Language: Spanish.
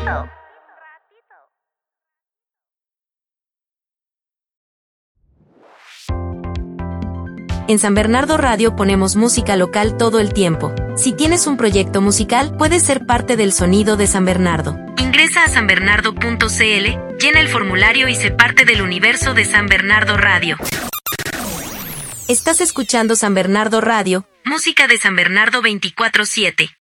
En San Bernardo Radio ponemos música local todo el tiempo. Si tienes un proyecto musical, puedes ser parte del sonido de San Bernardo. Ingresa a sanbernardo.cl, llena el formulario y sé parte del universo de San Bernardo Radio. Estás escuchando San Bernardo Radio, música de San Bernardo 24/7.